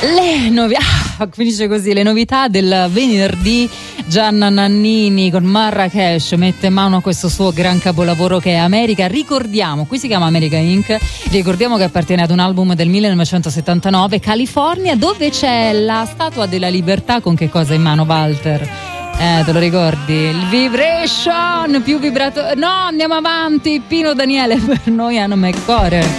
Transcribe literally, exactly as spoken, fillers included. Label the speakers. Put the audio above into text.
Speaker 1: Le novità, ah, finisce così, le novità del venerdì. Gianna Nannini con Marrakesh mette mano a questo suo gran capolavoro che è America. Ricordiamo, qui si chiama America Incorporated, ricordiamo che appartiene ad un album del millenovecentosettantanove, California, dove c'è la Statua della Libertà. Con che cosa in mano, Walter? Eh, te lo ricordi? Il vibration, più vibrato. No, andiamo avanti, Pino Daniele per noi Hanno McCore.